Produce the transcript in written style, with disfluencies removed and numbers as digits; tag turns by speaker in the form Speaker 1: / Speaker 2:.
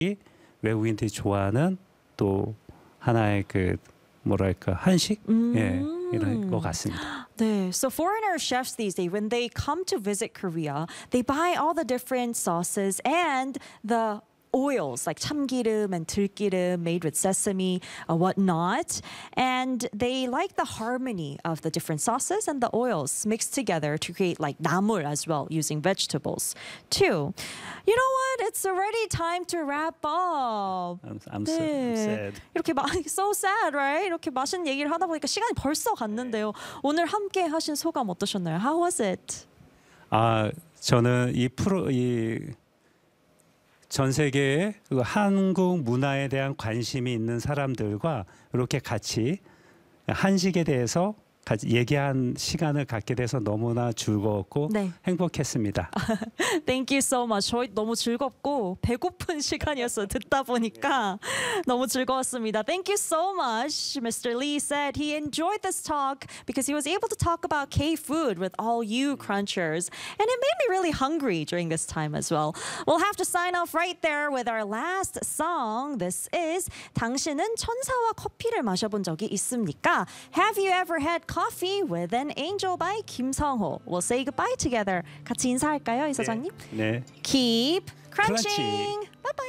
Speaker 1: 외국인들이 좋아하는 또 하나의 그 뭐랄까 한식 예, 이런 것 같습니다.
Speaker 2: 네, so foreigner chefs these days, when they come to visit Korea, they buy all the different sauces and the oils like 참기름 and 들기름 made with sesame, whatnot. And they like the harmony of the different sauces and the oils mixed together to create like 나물 as well, using vegetables too. You know what? It's already time to wrap up.
Speaker 1: I'm
Speaker 2: 네.
Speaker 1: sad.
Speaker 2: 이렇게 so sad, right? 이렇게 맛있는 얘기를 하다 보니까 시간이 벌써 갔는데요. 오늘 함께 하신 소감 어떠셨나요? How was it?
Speaker 1: 저는 이 전 세계의 한국 문화에 대한 관심이 있는 사람들과 이렇게 같이 한식에 대해서 같이 얘기한 시간을 갖게 돼서 너무나 즐거웠고
Speaker 2: 네.
Speaker 1: 행복했습니다.
Speaker 2: Thank you so much. 저희 너무 즐겁고 배고픈 시간이었어요. 듣다 보니까 너무 즐거웠습니다. Thank you so much. Mr. Lee said he enjoyed this talk because he was able to talk about K-food with all you crunchers. And it made me really hungry during this time as well. We'll have to sign off right there with our last song. This is 당신은 천사와 커피를 마셔본 적이 있습니까? Have you ever had coffee with an angel by 김성호? We'll say goodbye together. 같이 인사할까요, 이사장님?
Speaker 1: 네.
Speaker 2: Keep crunching.
Speaker 1: crunching.
Speaker 2: Bye bye.